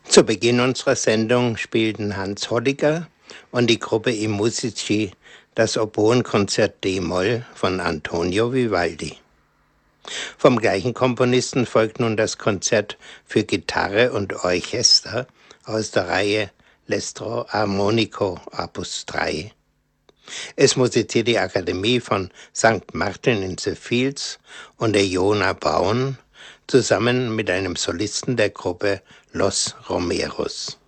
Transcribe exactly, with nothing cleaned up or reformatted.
Zu Beginn unserer Sendung spielten Hans Holliger und die Gruppe I Musici das Oboenkonzert D-Moll von Antonio Vivaldi. Vom gleichen Komponisten folgt nun das Konzert für Gitarre und Orchester aus der Reihe L'Estro Armonico Opus drei. Es musiziert die Akademie von Sankt Martin in the Fields und der Jona Braun zusammen mit einem Solisten der Gruppe Los Romeros.